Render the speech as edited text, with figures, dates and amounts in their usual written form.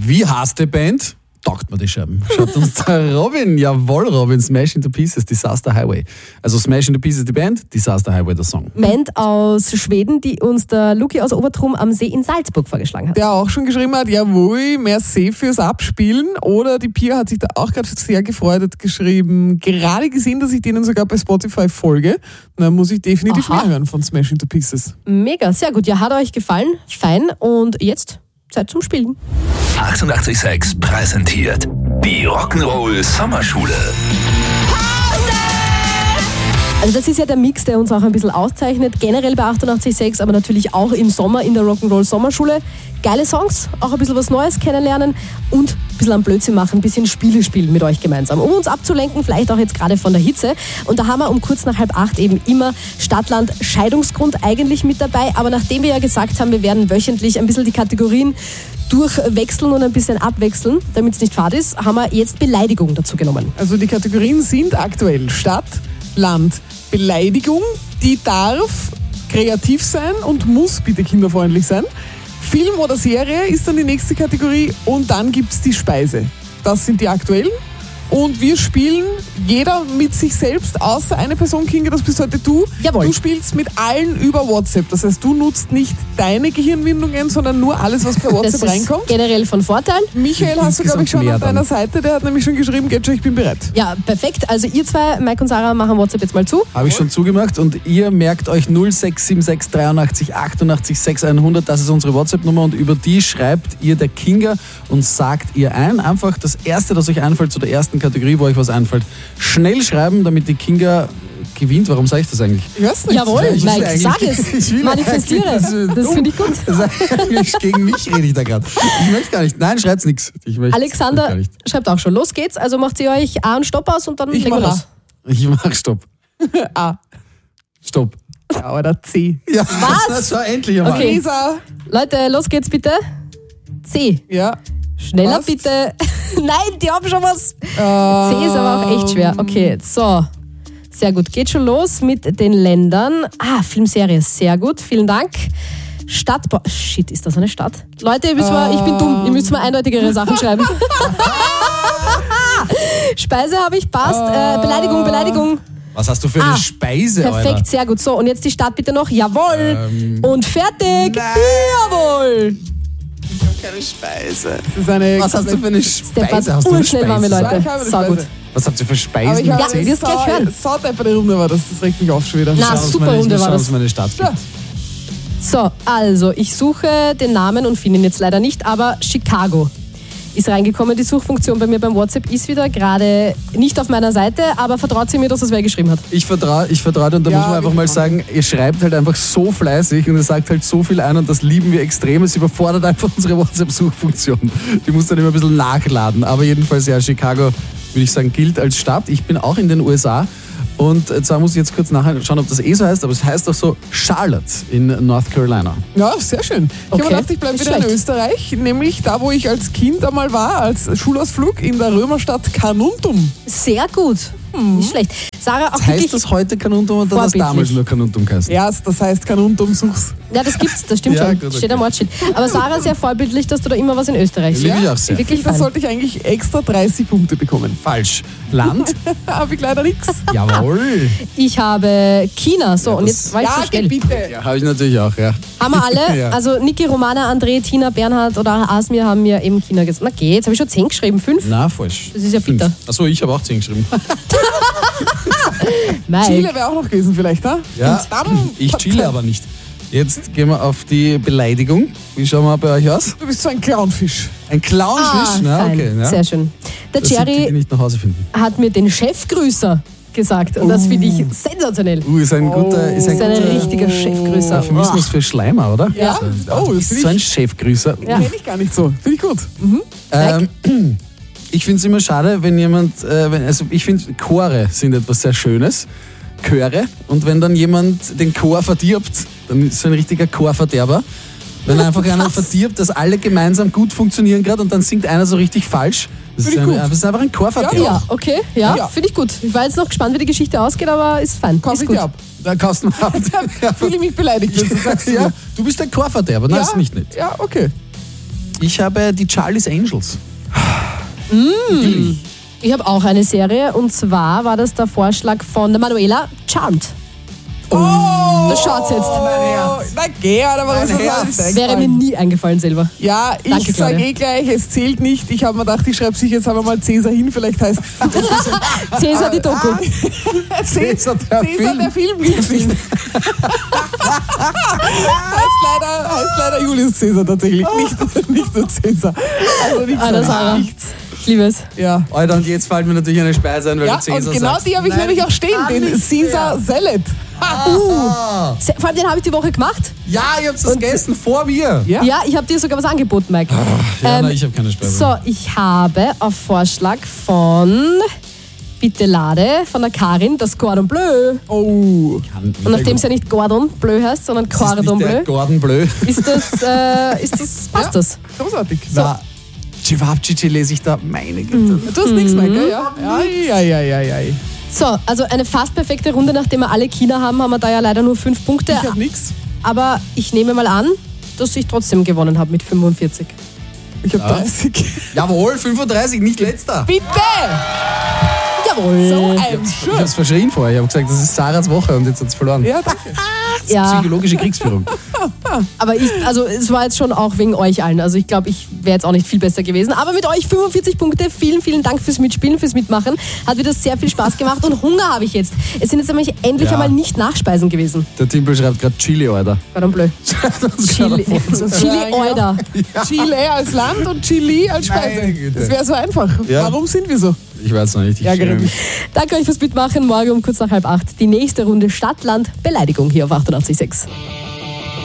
Wie heißt die Band? Taugt mir die Scheiben. Schaut uns der Robin. Jawohl, Robin. Smash into Pieces, Disaster Highway. Also Smash into Pieces die Band, Disaster Highway der Song. Band aus Schweden, die uns der Luki aus Obertrum am See in Salzburg vorgeschlagen hat. Der auch schon geschrieben hat, jawohl, merci fürs Abspielen. Oder die Pia hat sich da auch gerade sehr gefreut, hat geschrieben, gerade gesehen, dass ich denen sogar bei Spotify folge. Da muss ich definitiv mehr hören von Smash into Pieces. Mega, sehr gut. Ja, hat euch gefallen? Fein. Und jetzt Zeit zum Spielen. 886 präsentiert die Rock'n'Roll Sommerschule. Also das ist ja der Mix, der uns auch ein bisschen auszeichnet. Generell bei 88.6, aber natürlich auch im Sommer in der Rock'n'Roll Sommerschule. Geile Songs, auch ein bisschen was Neues kennenlernen und ein bisschen am Blödsinn machen, ein bisschen Spiele spielen mit euch gemeinsam, um uns abzulenken, vielleicht auch jetzt gerade von der Hitze. Und da haben wir um kurz nach 7:30 eben immer Stadtland Scheidungsgrund eigentlich mit dabei. Aber nachdem wir ja gesagt haben, wir werden wöchentlich ein bisschen die Kategorien durchwechseln und ein bisschen abwechseln, damit es nicht fad ist, haben wir jetzt Beleidigung dazu genommen. Also die Kategorien sind aktuell Stadt, Land, Beleidigung, die darf kreativ sein und muss bitte kinderfreundlich sein. Film oder Serie ist dann die nächste Kategorie und dann gibt es die Speise. Das sind die aktuellen. Und wir spielen jeder mit sich selbst, außer eine Person, Kinga, das bist heute du. Jawohl. Du spielst mit allen über WhatsApp. Das heißt, du nutzt nicht deine Gehirnwindungen, sondern nur alles, was per WhatsApp Das ist reinkommt. generell von Vorteil. Michael hast du, glaube ich, schon auf deiner Seite. Der hat nämlich schon geschrieben, geht schon, ich bin bereit. Ja, perfekt. Also ihr zwei, Mike und Sarah, machen WhatsApp jetzt mal zu. Habe ich schon zugemacht und ihr merkt euch 0676 83 88 6100, das ist unsere WhatsApp-Nummer und über die schreibt ihr der Kinga und sagt ihr ein. Einfach das Erste, das euch einfällt zu der ersten Kategorie, wo euch was einfällt, schnell schreiben, damit die Kinga gewinnt. Warum sage ich das eigentlich? Ich hör's nicht. Jawohl, Ich will Mike, eigentlich- sag es. ich will Manifestiere. eigentlich- Das finde ich gut. Gegen mich rede ich da gerade. Ich möchte gar nicht. Nein, schreibt's nichts. Alexander Gar nicht. schreibt auch schon. Los geht's. Also macht ihr euch A und Stopp aus und dann Ich legen wir mach los. Ich mach Stopp. A. Stopp. Ja, oder C. Ja, Was? das war endlich einmal. Okay. Lisa. Leute, los geht's bitte. C. Ja. Schneller Was? bitte. Nein, die haben schon was. C ist aber auch echt schwer. Okay, so. Sehr gut. Geht schon los mit den Ländern. Filmserie. Sehr gut. Vielen Dank. Stadt. Shit, ist das eine Stadt? Leute, ihr wisst mal, ich bin dumm. Ihr müsst mal eindeutigere Sachen schreiben. Speise habe ich, passt. Beleidigung. Was hast du für eine Speise, Perfekt, Alter? sehr gut. So, und jetzt die Stadt bitte noch. Jawohl. Und fertig. Nein. Jawohl. Keine Speise. Das ist eine Was hast du für eine Steppert, Speise? Hast du eine urschnell waren wir, Speise? Leute. Ja, ich habe eine So Speise. gut. Was habt ihr für Aber Speisen? ich Ja, habe wir wirst gleich hören. saudepperte Runde war das. Das regt mich auf schon wieder. Na, Schauen, was super meine- Runde ich muss war schauen, das. was meine Stadt gibt. Ja. So, also, ich suche den Namen und finde ihn jetzt leider nicht, aber Chicago ist reingekommen. Die Suchfunktion bei mir beim WhatsApp ist wieder gerade nicht auf meiner Seite, aber vertraut sie mir, dass das wer geschrieben hat. Ich vertraue dir und da Ja, muss man einfach wir mal vertrauen. sagen, ihr schreibt halt einfach so fleißig und ihr sagt halt so viel ein und das lieben wir extrem. Es überfordert einfach unsere WhatsApp-Suchfunktion. Die muss dann immer ein bisschen nachladen. Aber jedenfalls, ja, Chicago, würde ich sagen, gilt als Stadt. Ich bin auch in den USA und zwar muss ich jetzt kurz nachschauen, ob das so heißt, aber es heißt doch so Charlotte in North Carolina. Ja, sehr schön. Ich Okay. habe gedacht, ich bleibe Nicht wieder in schlecht. Österreich, nämlich da, wo ich als Kind einmal war, als Schulausflug in der Römerstadt Carnuntum. Sehr gut. Nicht schlecht. Sarah, auch wirklich. Heißt das heute Kanuntum oder das Vorbildlich. damals nur Kanuntum geheißen? Ja, das heißt Carnuntum, such's. Ja, das gibt's, das stimmt Ja, schon. gut, Steht okay. am Ortsschild. Aber Sarah, sehr vorbildlich, dass du da immer was in Österreich Liebe siehst. ich auch sehr. Wirklich Da fein. sollte ich eigentlich extra 30 Punkte bekommen. Falsch. Land? Habe ich leider nichts. Jawohl. Ich habe China. So, und das- jetzt war ich Ja, so schnell. bitte. Ja, habe ich natürlich auch, ja. Haben wir alle? Ja. Also Niki, Romana, André, Tina, Bernhard oder Asmir haben mir eben China gesagt. Na geh, jetzt habe ich schon 10 geschrieben. 5? Na, falsch. Das ist ja bitter. Achso, ich habe auch 10 geschrieben. Mike. Chile wäre auch noch gewesen vielleicht, ne? Ja, Verdammt. ich chille aber nicht. Jetzt gehen wir auf die Beleidigung. Wie schauen wir bei euch aus? Du bist so ein Clownfisch. Ein Clownfisch? Na, fein. okay. Ja. Sehr schön. Der Das sind die, die Jerry nicht nach Hause finden. hat mir den Chefgrüßer gesagt. Und das finde ich sensationell. Ist ein guter, Das ist ein richtiger Chefgrüßer. Euphemismus für Schleimer, oder? Ja. Oh, Oh, du das bist so ein Chefgrüßer. Ja. Kenn ich gar nicht so. Finde ich gut. Ich finde es immer schade, wenn jemand, ich finde Chore sind etwas sehr Schönes. Chöre. Und wenn dann jemand den Chor verdirbt, dann ist so ein richtiger Chorverderber. Wenn er einfach einer verdirbt, dass alle gemeinsam gut funktionieren gerade und dann singt einer so richtig falsch. Das ist, Finde ich gut. das ist einfach ein Chorverderber. Ja, okay. Ja, Ja. finde ich gut. Ich war jetzt noch gespannt, wie die Geschichte ausgeht, aber ist fein. Kauf ist ich gut. dir ab. Da kannst du mal ab. Fühle ich mich beleidigt, wenn du sagst. Ja, du bist ein Chorverderber. Nein, Ja, ist nicht nett. Ja, okay. Ich habe die Charlie's Angels. Ich habe auch eine Serie und zwar war das der Vorschlag von der Manuela, Charmed. Das schaut's jetzt. Na geh, aber warum ist das alles Wäre mir nie eingefallen selber. Ja, ich Danke, sage Claudia. gleich, es zählt nicht. Ich habe mir gedacht, ich schreibe sich jetzt aber mal Cäsar hin, vielleicht heißt Cäsar die Doku. Cäsar der Film. der Film gibt's nicht. heißt leider Julius Cäsar tatsächlich, nicht nur Cäsar. Also nichts. Ah, das Sarah. nichts. Ich liebe es. Ja. Alter, und jetzt fällt mir natürlich eine Speise ein, weil Ja, du Cäsar und genau sagst. die habe ich nämlich auch stehen, den Caesar Salad. Vor allem den habe ich die Woche gemacht. Ja, ich hab's das gegessen vor mir. Ja. Ja, ich habe dir sogar was angeboten, Mike. Ja, nein, ich habe keine Speise. So, ich habe auf Vorschlag von Bitte Lade von der Karin das Cordon Bleu. Oh. Und nachdem es ja nicht Cordon Bleu heißt, sondern Cordon Bleu, Gordon Bleu. passt das. Großartig. Na, Cevapcici lese ich da, meine Güte. Du hast nichts mehr, gell? Ja. So, also eine fast perfekte Runde, nachdem wir alle China haben wir da ja leider nur 5 Punkte. Ich habe nichts. Aber ich nehme mal an, dass ich trotzdem gewonnen habe mit 45. Ich habe 30. Jawohl, 35, nicht letzter. Bitte! Jawohl. So ein Ich Schurz. hab's verschrien vorher. Ich habe gesagt, das ist Sarahs Woche und jetzt hat's verloren. Ja, danke. Ja, Psychologische Kriegsführung. aber es war jetzt schon auch wegen euch allen. Also ich glaube, ich wäre jetzt auch nicht viel besser gewesen. Aber mit euch 45 Punkte. Vielen, vielen Dank fürs Mitspielen, fürs Mitmachen. Hat wieder sehr viel Spaß gemacht und Hunger habe ich jetzt. Es sind jetzt nämlich endlich Ja. einmal nicht Nachspeisen gewesen. Der Timpel schreibt gerade Chili, Alter. Pardon, blöd. Chili, Chili Euder. Chile als Land und Chili als Meine Speise. Güte. Das wäre so einfach. Ja. Warum sind wir so? Ich weiß noch nicht. Ich Ärgere schäme mich. Danke euch fürs Mitmachen. Morgen um kurz nach 7:30 die nächste Runde Stadt, Land, Beleidigung hier auf 88.6.